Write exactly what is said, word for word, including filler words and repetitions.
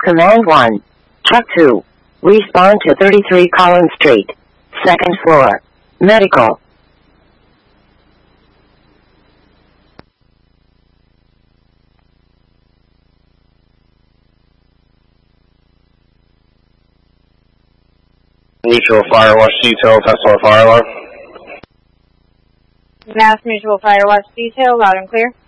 Command one. Truck two. Respond to thirty-three Collins Street. Second floor. Medical. Mutual Fire Watch Detail, Tesla Fire Alarm. Mass Mutual Fire Watch Detail, loud and clear.